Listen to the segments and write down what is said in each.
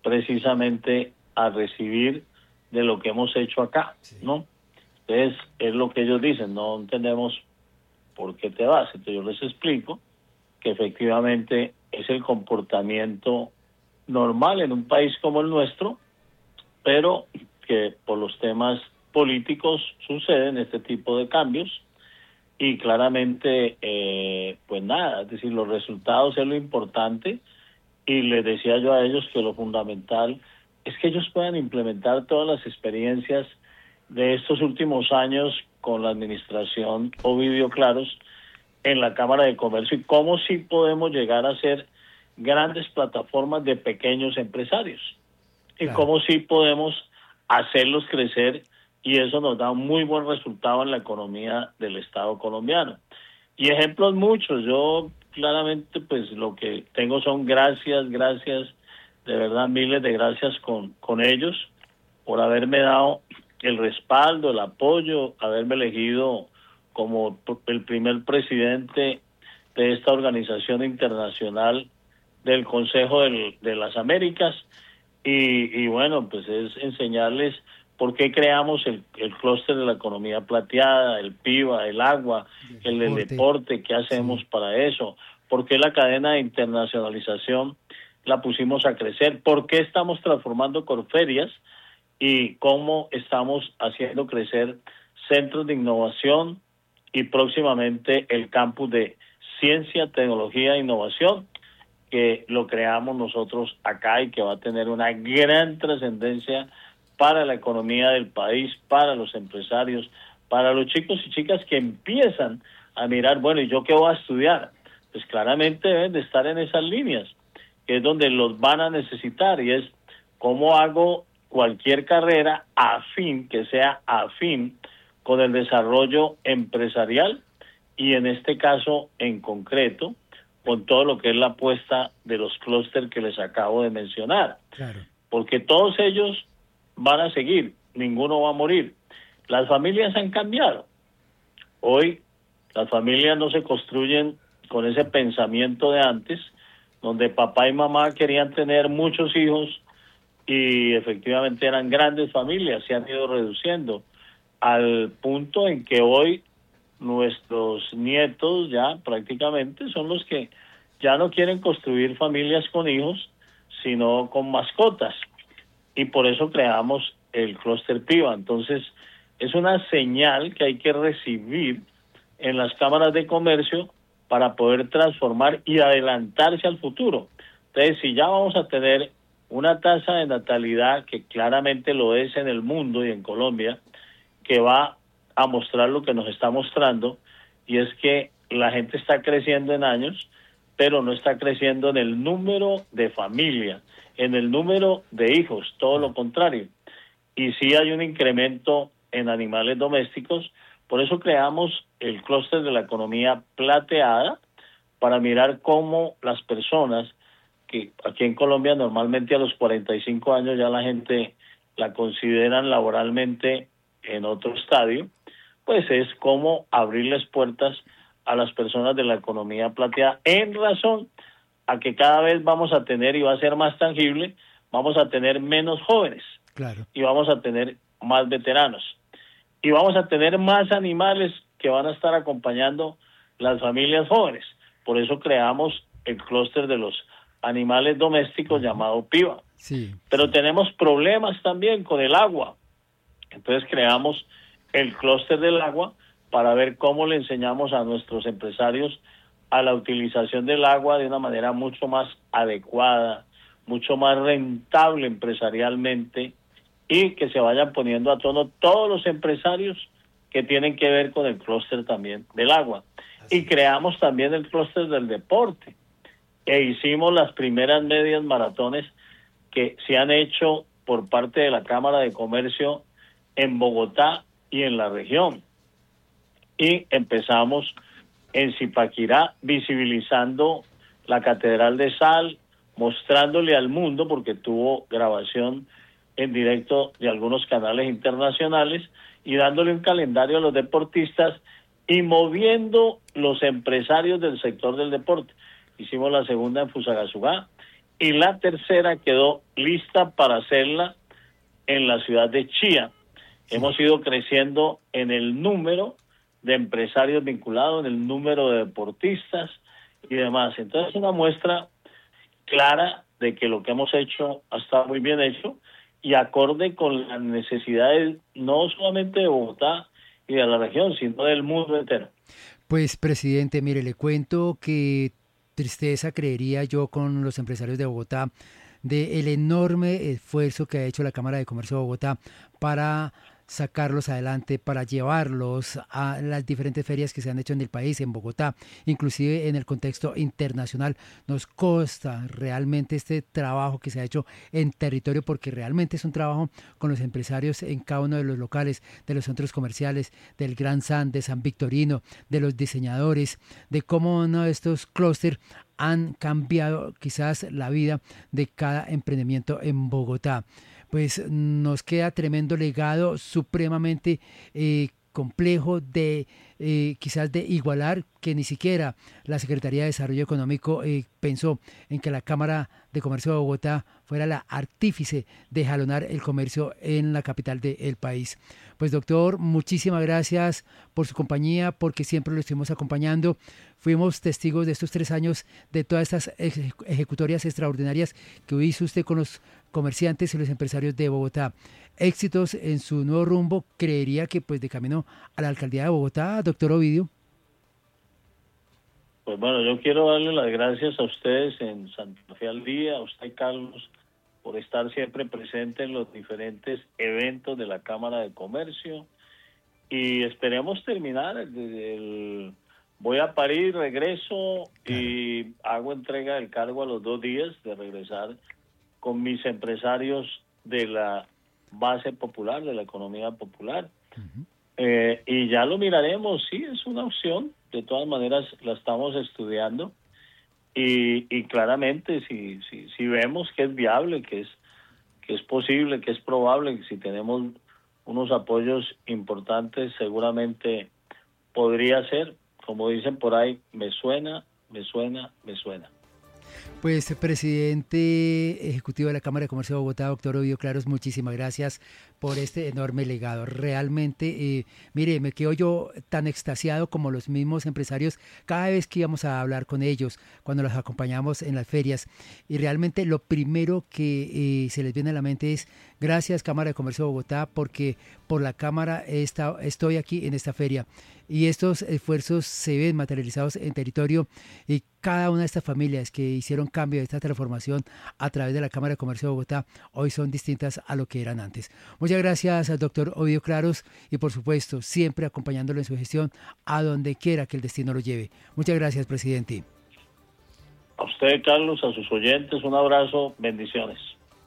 precisamente a recibir de lo que hemos hecho acá, ¿no? Entonces, es lo que ellos dicen, no entendemos por qué te vas. Entonces yo les explico que efectivamente es el comportamiento normal en un país como el nuestro, pero que por los temas políticos suceden este tipo de cambios y claramente, pues nada, es decir, los resultados es lo importante y les decía yo a ellos que lo fundamental es que ellos puedan implementar todas las experiencias de estos últimos años con la administración Ovidio Claros en la Cámara de Comercio y cómo sí podemos llegar a ser grandes plataformas de pequeños empresarios y cómo sí podemos hacerlos crecer y eso nos da un muy buen resultado en la economía del Estado colombiano. Y ejemplos muchos, yo claramente pues lo que tengo son gracias, de verdad miles de gracias con ellos por haberme dado el respaldo, el apoyo, haberme elegido como el primer presidente de esta organización internacional del Consejo de las Américas y bueno, pues es enseñarles por qué creamos el clúster de la economía plateada, el PIBA, el agua, el del deporte, qué hacemos para eso, por qué la cadena de internacionalización la pusimos a crecer, por qué estamos transformando Corferias y cómo estamos haciendo crecer centros de innovación y próximamente el campus de ciencia, tecnología e innovación, que lo creamos nosotros acá y que va a tener una gran trascendencia para la economía del país, para los empresarios, para los chicos y chicas que empiezan a mirar, bueno, ¿y yo qué voy a estudiar? Pues claramente deben de estar en esas líneas, que es donde los van a necesitar, y es cómo hago cualquier carrera afín, que sea afín con el desarrollo empresarial y en este caso en concreto con todo lo que es la apuesta de los clústeres que les acabo de mencionar. Claro. Porque todos ellos van a seguir, ninguno va a morir. Las familias han cambiado. Hoy las familias no se construyen con ese pensamiento de antes, donde papá y mamá querían tener muchos hijos y efectivamente eran grandes familias, se han ido reduciendo al punto en que hoy nuestros nietos ya prácticamente son los que ya no quieren construir familias con hijos, sino con mascotas. Y por eso creamos el clúster PIBA. Entonces, es una señal que hay que recibir en las cámaras de comercio para poder transformar y adelantarse al futuro. Entonces, si ya vamos a tener una tasa de natalidad que claramente lo es en el mundo y en Colombia, que va a mostrar lo que nos está mostrando, y es que la gente está creciendo en años, pero no está creciendo en el número de familias, en el número de hijos, todo lo contrario. Y sí hay un incremento en animales domésticos, por eso creamos el clúster de la economía plateada, para mirar cómo las personas, que aquí en Colombia normalmente a los 45 años ya la gente la consideran laboralmente en otro estadio, pues es como abrirles puertas a las personas de la economía plateada en razón a que cada vez vamos a tener, y va a ser más tangible, vamos a tener menos jóvenes. Claro. Y vamos a tener más veteranos. Y vamos a tener más animales que van a estar acompañando las familias jóvenes. Por eso creamos el clúster de los animales domésticos llamado PIBA. Sí. Pero tenemos problemas también con el agua. Entonces creamos el clúster del agua para ver cómo le enseñamos a nuestros empresarios a la utilización del agua de una manera mucho más adecuada, mucho más rentable empresarialmente, y que se vayan poniendo a tono todos los empresarios que tienen que ver con el clúster también del agua. Y creamos también el clúster del deporte, e hicimos las primeras medias maratones que se han hecho por parte de la Cámara de Comercio en Bogotá y en la región. Y empezamos en Zipaquirá visibilizando la Catedral de Sal, mostrándole al mundo, porque tuvo grabación en directo de algunos canales internacionales, y dándole un calendario a los deportistas y moviendo los empresarios del sector del deporte. Hicimos la segunda en Fusagasugá y la tercera quedó lista para hacerla en la ciudad de Chía. Sí. Hemos ido creciendo en el número de empresarios vinculados, en el número de deportistas y demás. Entonces, una muestra clara de que lo que hemos hecho ha estado muy bien hecho y acorde con las necesidades no solamente de Bogotá y de la región, sino del mundo entero. Pues, presidente, mire, le cuento que tristeza creería yo con los empresarios de Bogotá del enorme esfuerzo que ha hecho la Cámara de Comercio de Bogotá para sacarlos adelante, para llevarlos a las diferentes ferias que se han hecho en el país, en Bogotá, inclusive en el contexto internacional. Nos consta realmente este trabajo que se ha hecho en territorio, porque realmente es un trabajo con los empresarios en cada uno de los locales, de los centros comerciales, del Gran San, de San Victorino, de los diseñadores, de cómo uno de estos clústeres han cambiado quizás la vida de cada emprendimiento en Bogotá. Pues nos queda tremendo legado, supremamente complejo de quizás de igualar, que ni siquiera la Secretaría de Desarrollo Económico pensó en que la Cámara de Comercio de Bogotá fuera la artífice de jalonar el comercio en la capital del país. Pues doctor, muchísimas gracias por su compañía, porque siempre lo estuvimos acompañando. Fuimos testigos de estos 3 años de todas estas ejecutorias extraordinarias que hizo usted con los comerciantes y los empresarios de Bogotá. Éxitos en su nuevo rumbo, creería que pues de camino a la alcaldía de Bogotá, doctor Ovidio. Pues bueno, yo quiero darle las gracias a ustedes en Santa Fe al Día, a usted, Carlos, por estar siempre presente en los diferentes eventos de la Cámara de Comercio, y esperemos terminar. Voy a París, regreso y hago entrega del cargo a los 2 días de regresar con mis empresarios de la base popular, de la economía popular. Uh-huh. Y ya lo miraremos. Sí, es una opción, de todas maneras la estamos estudiando, y claramente si vemos que es viable, que es posible, que es probable, que si tenemos unos apoyos importantes, seguramente podría ser, como dicen por ahí, me suena. Pues, presidente ejecutivo de la Cámara de Comercio de Bogotá, doctor Ovidio Claros, muchísimas gracias por este enorme legado. Realmente, mire, me quedo yo tan extasiado como los mismos empresarios cada vez que íbamos a hablar con ellos, cuando los acompañamos en las ferias. Y realmente lo primero que se les viene a la mente es: gracias, Cámara de Comercio de Bogotá, porque por la Cámara estoy aquí en esta feria. Y estos esfuerzos se ven materializados en territorio, y cada una de estas familias que hicieron cambio de esta transformación a través de la Cámara de Comercio de Bogotá hoy son distintas a lo que eran antes. Muchas gracias al doctor Ovidio Claros, y por supuesto siempre acompañándolo en su gestión a donde quiera que el destino lo lleve. Muchas gracias, presidente. A usted, Carlos, a sus oyentes, un abrazo, bendiciones.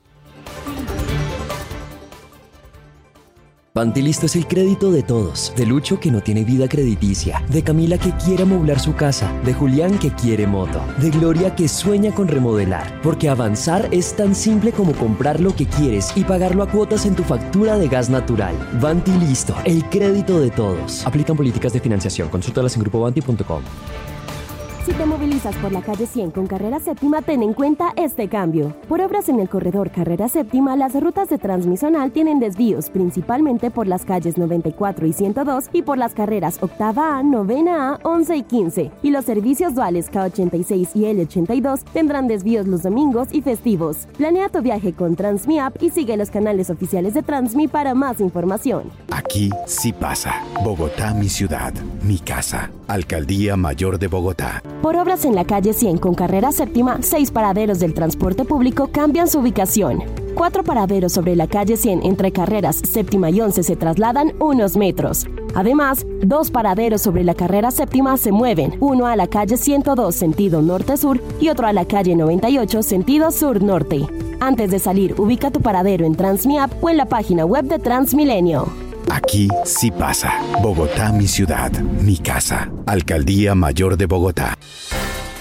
Bantilisto es el crédito de todos, de Lucho, que no tiene vida crediticia, de Camila, que quiere amoblar su casa, de Julián, que quiere moto, de Gloria, que sueña con remodelar, porque avanzar es tan simple como comprar lo que quieres y pagarlo a cuotas en tu factura de gas natural. Bantilisto, el crédito de todos. Aplican políticas de financiación. Consúltalas en grupobanti.com. Si te movilizas por la calle 100 con Carrera Séptima, ten en cuenta este cambio. Por obras en el corredor Carrera Séptima, las rutas de Transmisional tienen desvíos, principalmente por las calles 94 y 102 y por las carreras Octava A, Novena A, 11 y 15. Y los servicios duales K86 y L82 tendrán desvíos los domingos y festivos. Planea tu viaje con Transmi App y sigue los canales oficiales de Transmi para más información. Aquí sí pasa. Bogotá, mi ciudad, mi casa. Alcaldía Mayor de Bogotá. Por obras en la calle 100 con Carrera Séptima, 6 paraderos del transporte público cambian su ubicación. 4 paraderos sobre la calle 100 entre Carreras Séptima y 11 se trasladan unos metros. Además, 2 paraderos sobre la Carrera Séptima se mueven, uno a la calle 102 sentido norte-sur y otro a la calle 98 sentido sur-norte. Antes de salir, ubica tu paradero en Transmi App o en la página web de Transmilenio. Aquí sí pasa. Bogotá, mi ciudad, mi casa. Alcaldía Mayor de Bogotá.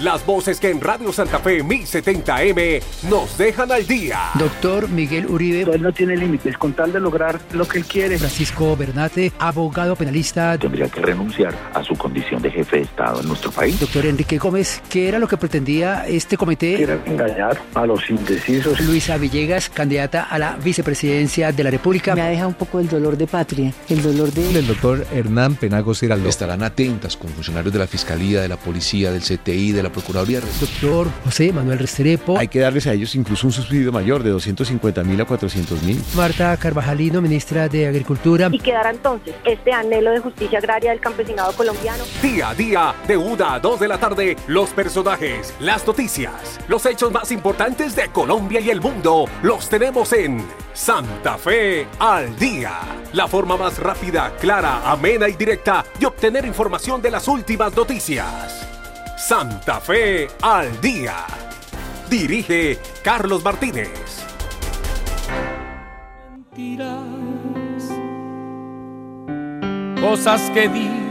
Las voces que en Radio Santa Fe 1070M nos dejan al día. Doctor Miguel Uribe. Él no tiene límites, con tal de lograr lo que él quiere. Francisco Bernate, abogado penalista. Tendría que renunciar a su condición de jefe de Estado en nuestro país. Doctor Enrique Gómez, ¿qué era lo que pretendía este comité? Era engañar a los indecisos. Luisa Villegas, candidata a la vicepresidencia de la República. Me ha dejado un poco el dolor de patria, el dolor de... El doctor Hernán Penagos Giraldo. Estarán atentas con funcionarios de la Fiscalía, de la Policía, del CTI, de la Procuraduría. Doctor José Manuel Restrepo. Hay que darles a ellos incluso un subsidio mayor de 250.000 a 400.000. Marta Carvajalino, ministra de Agricultura. Y quedará entonces este anhelo de justicia agraria del campesinado colombiano. Día a día, de 1 a 2 de la tarde, los personajes, las noticias, los hechos más importantes de Colombia y el mundo, los tenemos en Santa Fe al Día. La forma más rápida, clara, amena y directa de obtener información de las últimas noticias. Santa Fe al Día. Dirige Carlos Martínez. Mentiras, cosas que di